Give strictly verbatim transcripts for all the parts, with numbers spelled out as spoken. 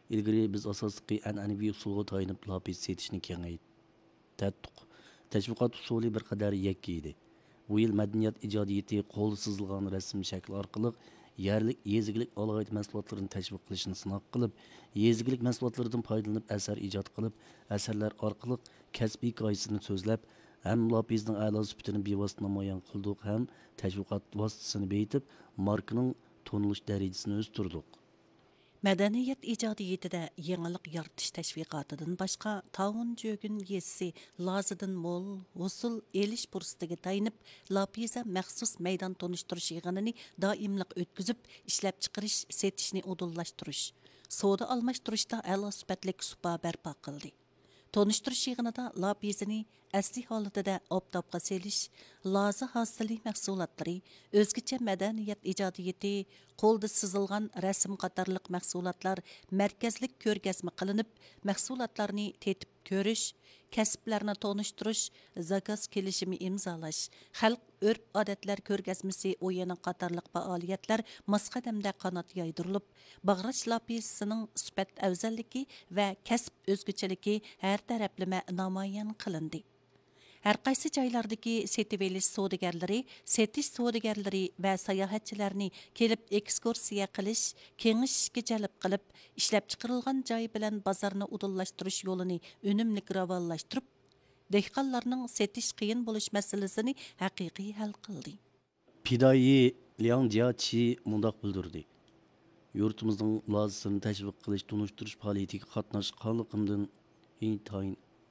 İlgari biz asosliqi an'anaviy usulga tayanib lapis setishni kengaytirdik. Tashviqot usuli bir qadar yakka edi. Bu yil madaniyat ijodiyati qo'lda sızılgan rasm shakli orqali yerlik yezigilik alohida mahsulotlarini tashviq qilishni sinab qilib, yezigilik mahsulotlaridan foydalanib asar ijod qilib, asarlar orqali kasbiy qoyisini so'zlab, ham lapisning a'lo sifatini bevosita namoyon qildik, ham tashviqot vositasini beyitib, markaning tonilish darajasini o'stirdik. Мәдәният иҗадиятидә яңалык яртыш тәшвиқатыдан башка Тавун Жөгүн йезisi Лазыдан мол усул элиш фурсатыга тайынып, Лапиза махсус мәйдан тоныштырыш йыгынын даимлык өткізіп, эшләп чыгарыш, сетишни удуллаштырыш, сода алмаштырышта әла сүпәтлек супа бәрпа кылды. Tonuşturuş yığınında lapizini əsli halıtıda obdabqa seliş, lazı hasili məhsulatları, özgüçə mədəniyyət icadiyyəti, qolda sızılğan rəsm qatarlıq məhsulatlar mərkəzlik körgəzmə qılınıb, məhsulatlarını tetib görüş, kəsblərini tonuşturuş, zakaz kelişimi imzalaş, xalq örp adətlər körgəzmisi oyanın qatarlıq fəaliyyətlər masqadəmdə qanat yaydırılıb, Bağraç lapisinin sübət əvzəlliki və kəsb özgüçəliki hər tərəplimə namayan qılındı. Hər qaysı joylardagi setib elish savdogarlari, setish savdogarlari va sayohatchilarni kelib ekskursiya qilish, kengishishga jalb qilib, ishlab chiqarilgan joy bilan bozorni udullashtirish yo'lini unumli ravonlashtirib, dehqonlarning setish qiyin bo'lish masalasini haqiqiy hal qildi. Pidayi Liang Jiachi mundaq bildirdi. Yurtimizning lazısını tashviq qilish, tunishtirish faoliyatiga qatnashganligimdan intayin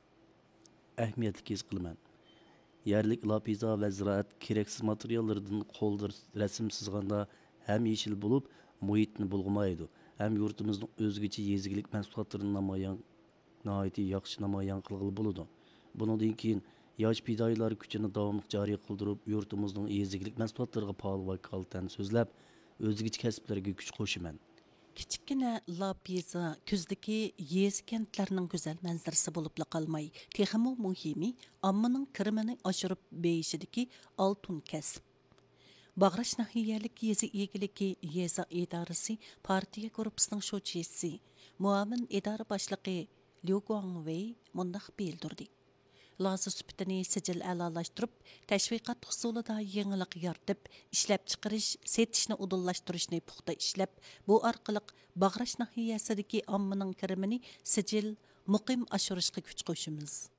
ahamiyatli his qilaman. Yerlik lapiza ve ziraat gereksiz materyallardan qo'lda rasm sızganda hem yeşil bulup muhitni bulgumaydı. Hem yurtimizning özgüçe yezigilik mahsulotlarini namoyon, nahayeti yaxshi namoyon qilg'ili bo'ladi. Bundan keyin yosh pidoyilar kuchini davomli joriy qildirib, yurtimizning yezigilik mahsulotlariga faol vakolatdan so'zlab, o'zgacha kasblarga kuch qo'shaman. Kichikgina Lapiza kuzdagi yezi kentlarning go'zal manzarasi bo'lib qolmay, texmo muhimi ommaning kirimini oshirib beyishidagi oltin kasb. Bağraç nahiyalik yezi egiliki yeza idorasi partiya guruhisining sho'chisi, muavin idora boshlig'i Liu Guangwei mundaq bildirdi. Lazı süpütini sicil əlalashtirib, təşviqat usulida yenilik yaratib, ishlab chiqarish, setishni udullaştırışni puxta ishlab, bu orqali Bağraç nahiyasidagi ommaning kirimini sicil muqim oshirishga kuch qo'shamiz.